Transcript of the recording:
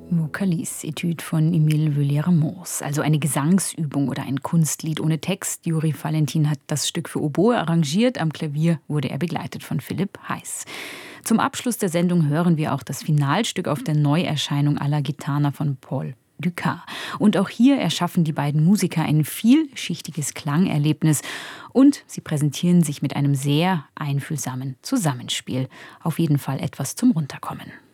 Mokalis, Etüde von Émile Vuillermoz, also eine Gesangsübung oder ein Kunstlied ohne Text. Juri Valentin hat das Stück für Oboe arrangiert. Am Klavier wurde er begleitet von Philipp Heiß. Zum Abschluss der Sendung hören wir auch das Finalstück auf der Neuerscheinung à la Gitana von Paul Dukas. Und auch hier erschaffen die beiden Musiker ein vielschichtiges Klangerlebnis und sie präsentieren sich mit einem sehr einfühlsamen Zusammenspiel. Auf jeden Fall etwas zum Runterkommen.